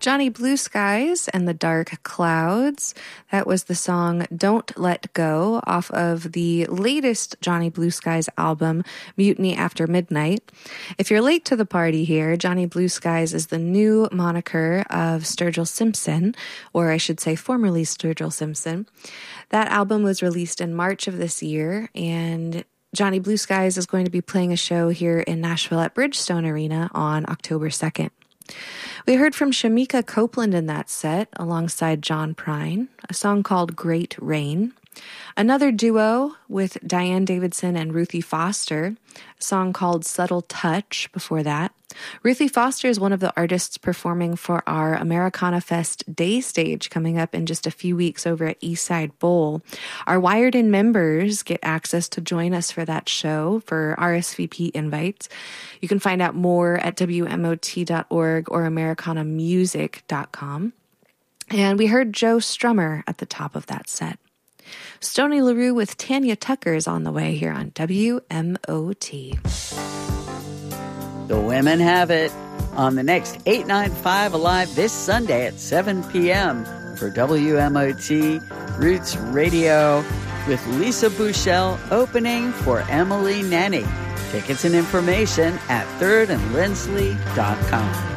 Johnny Blue Skies and the Dark Clouds. That was the song Don't Let Go off of the latest Johnny Blue Skies album, Mutiny After Midnight. If you're late to the party here, Johnny Blue Skies is the new moniker of Sturgill Simpson, or I should say formerly Sturgill Simpson. That album was released in March of this year, and Johnny Blue Skies is going to be playing a show here in Nashville at Bridgestone Arena on October 2nd. We heard from Shamika Copeland in that set, alongside John Prine, a song called Great Rain. Another duo with Diane Davidson and Ruthie Foster, a song called Subtle Touch before that. Ruthie Foster is one of the artists performing for our Americana Fest Day Stage coming up in just a few weeks over at Eastside Bowl. Our Wired In members get access to join us for that show for RSVP invites. You can find out more at WMOT.org or AmericanaMusic.com. And we heard Joe Strummer at the top of that set. Stoney LaRue with Tanya Tucker is on the way here on WMOT. The women have it on the next 895 Alive this Sunday at 7 p.m. for WMOT Roots Radio with Lisa Bouchel opening for Emily Nenny. Tickets and information at thirdandlindsley.com.